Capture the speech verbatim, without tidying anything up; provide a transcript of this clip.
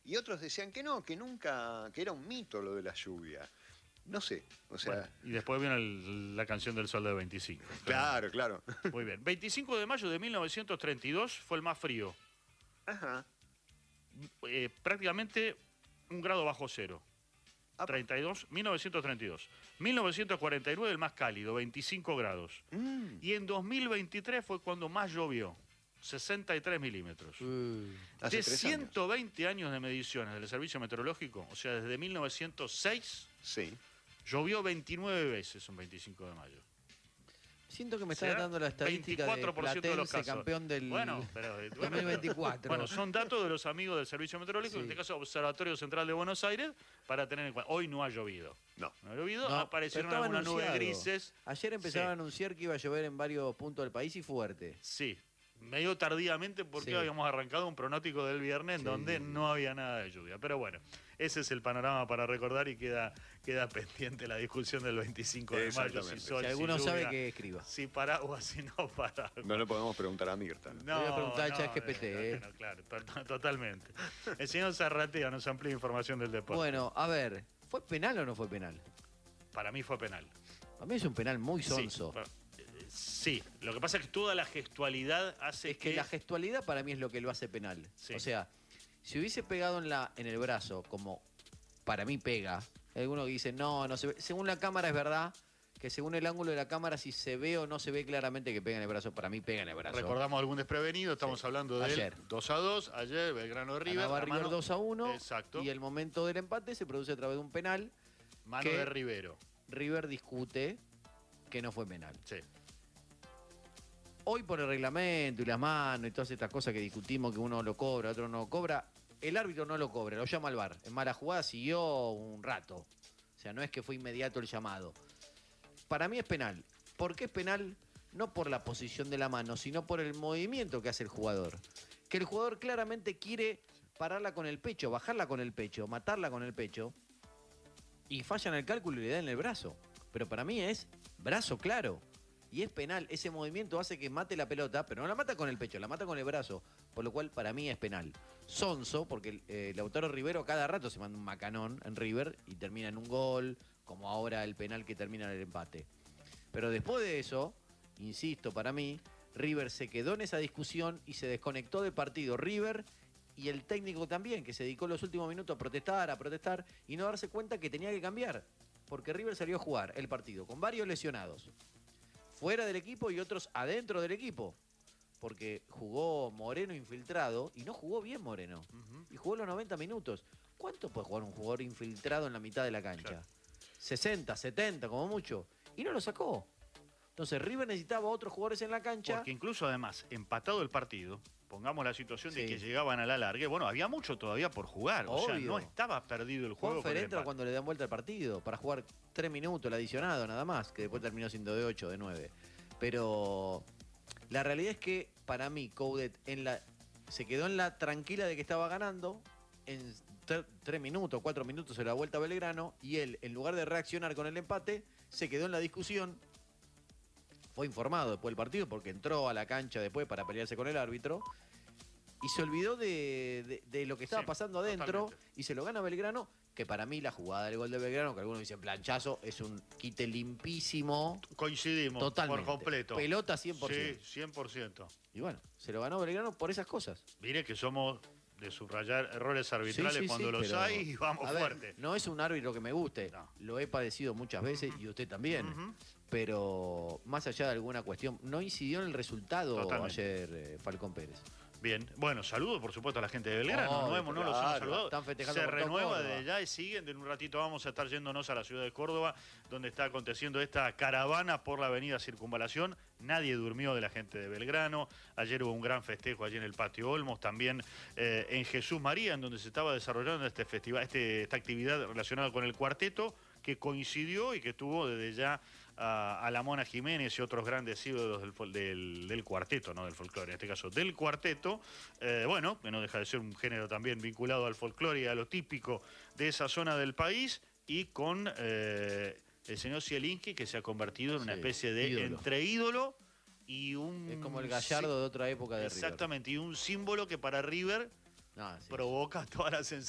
y otros decían que no, que nunca, que era un mito lo de la lluvia. No sé, o sea... Bueno, y después vino el, la canción del Sol de veinticinco. Claro, claro. Muy bien. veinticinco de mayo de mil novecientos treinta y dos fue el más frío. Ajá. Eh, prácticamente un grado bajo cero. Apa. treinta y dos, mil novecientos treinta y dos. mil novecientos cuarenta y nueve el más cálido, veinticinco grados. Mm. Y en dos mil veintitrés fue cuando más llovió, sesenta y tres milímetros. Uh, hace de tres ciento veinte años. años de mediciones del Servicio Meteorológico, o sea, desde mil novecientos seis, sí. llovió veintinueve veces un veinticinco de mayo. Siento que me ¿Será? está dando la estadística veinticuatro por ciento de los Platense, casos. campeón del Bueno, pero, bueno, dos mil veinticuatro. Bueno, son datos de los amigos del Servicio Meteorológico, Sí. en este caso Observatorio Central de Buenos Aires, para tener en cuenta. Hoy no ha llovido. No. No ha llovido, No, aparecieron pero estaba algunas nubes anunciado. grises. Ayer empezaron Sí. a anunciar que iba a llover en varios puntos del país y fuerte. Sí, medio tardíamente porque Sí. habíamos arrancado un pronóstico del viernes en Sí. donde no había nada de lluvia. Pero bueno, ese es el panorama para recordar y queda, queda pendiente la discusión del veinticinco de mayo. Si, Exactamente. sol, Si alguno si sabe lluvia, que escriba. Si paraguas, si no paraguas. No le podemos preguntar a Mirta. No, Le voy a preguntar al no, ChatGPT, eh, eh. no, claro, to- totalmente. El señor Zarratea nos amplía información del deporte. Bueno, a ver, ¿fue penal o no fue penal? Para mí fue penal. A mí es un penal muy sonso. Sí, pero, eh, sí, lo que pasa es que toda la gestualidad hace Es que que... la gestualidad para mí es lo que lo hace penal. Sí. O sea, si hubiese pegado en, la, en el brazo, como para mí pega, hay alguno que dice, no, no se ve. Según la cámara es verdad que según el ángulo de la cámara, si se ve o no se ve claramente que pega en el brazo, para mí pega en el brazo. Recordamos algún desprevenido, estamos Sí. hablando del Ayer. dos a dos, ayer Belgrano de River. Ganaba la River mano- dos a uno. Exacto. Y el momento del empate se produce a través de un penal. Mano que- de Rivero. River discute que no fue penal. Sí. Hoy por el reglamento y las manos y todas estas cosas que discutimos, que uno lo cobra, otro no lo cobra, el árbitro no lo cobra, lo llama al V A R. En mala jugada siguió un rato. O sea, no es que fue inmediato el llamado. Para mí es penal. ¿Por qué es penal? No por la posición de la mano, sino por el movimiento que hace el jugador. Que el jugador claramente quiere pararla con el pecho, bajarla con el pecho, matarla con el pecho, y falla en el cálculo y le da en el brazo. Pero para mí es brazo claro. Y es penal. Ese movimiento hace que mate la pelota, pero no la mata con el pecho, la mata con el brazo. Por lo cual, para mí es penal. Sonso, porque eh, Lautaro Rivero cada rato se manda un macanón en River y termina en un gol, como ahora el penal que termina en el empate. Pero después de eso, insisto, para mí, River se quedó en esa discusión y se desconectó del partido. River y el técnico también, que se dedicó los últimos minutos a protestar, a protestar y no darse cuenta que tenía que cambiar. Porque River salió a jugar el partido con varios lesionados fuera del equipo y otros adentro del equipo. Porque jugó Moreno infiltrado y no jugó bien Moreno. Ujú. Y jugó los noventa minutos. ¿Cuánto puede jugar un jugador infiltrado en la mitad de la cancha? Claro. sesenta, setenta, como mucho. Y no lo sacó. Entonces River necesitaba otros jugadores en la cancha. Porque incluso además, empatado el partido, pongamos la situación de Sí. que llegaban a la largue, bueno, había mucho todavía por jugar. O sea, Obvio. no estaba perdido el juego. Juanfer con el entra empate. cuando le dan vuelta al partido para jugar tres minutos el adicionado nada más, que después terminó siendo de ocho, de nueve. Pero la realidad es que para mí Coudet en la, se quedó en la tranquila de que estaba ganando, en tre- tres minutos, cuatro minutos se la vuelta a Belgrano y él, en lugar de reaccionar con el empate, se quedó en la discusión. Fue informado después del partido porque entró a la cancha después para pelearse con el árbitro y se olvidó de, de- de lo que estaba Sí, pasando adentro totalmente. y se lo gana Belgrano, que para mí la jugada del gol de Belgrano, que algunos dicen planchazo, es un quite limpísimo, Coincidimos totalmente. por completo. Pelota cien por ciento. Sí, cien por ciento. Y bueno, se lo ganó Belgrano por esas cosas. Mire que somos de subrayar errores arbitrales Sí, sí, cuando sí, los pero, hay y vamos a ver, fuerte. no es un árbitro que me guste, No. lo he padecido muchas veces y usted también. Ujú. Pero más allá de alguna cuestión, no incidió en el resultado Totalmente. ayer eh, Falcón Pérez. Bien, bueno, saludo por supuesto a la gente de Belgrano, Obvio, no, hemos, no los hemos claro, saludado. están festejando Se por todo renueva Córdoba. de ya y siguen, en un ratito vamos a estar yéndonos a la ciudad de Córdoba, donde está aconteciendo esta caravana por la avenida Circunvalación. Nadie durmió de la gente de Belgrano, ayer hubo un gran festejo allí en el Patio Olmos, también eh, en Jesús María, en donde se estaba desarrollando este festival, este, esta actividad relacionada con el cuarteto, que coincidió y que tuvo desde ya a, a la Mona Jiménez y otros grandes ídolos del, fol- del, del cuarteto, no del folclore, en este caso del cuarteto, eh, bueno, que no deja de ser un género también vinculado al folclore y a lo típico de esa zona del país, y con eh, el señor Zielinski, que se ha convertido en una Sí, especie de ídolo. entre ídolo y un... Es como el Gallardo de otra época de River. Exactamente, y un símbolo que para River No, sí, sí. provoca toda la sensación